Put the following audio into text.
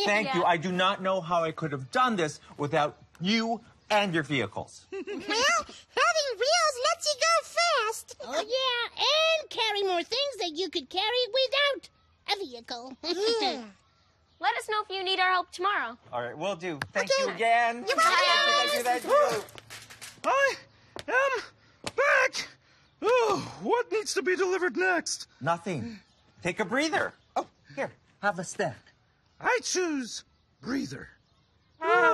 Thank you. I do not know how I could have done this without you and your vehicles. Well, having wheels lets you go fast. Oh, yeah, and carry more things that you could carry without a vehicle. Yeah. Let us know if you need our help tomorrow. All right, will do. Thank you again. You're welcome. Thank you. I am back! Oh, what needs to be delivered next? Nothing. Take a breather. Oh, here, have a snack. I choose breather.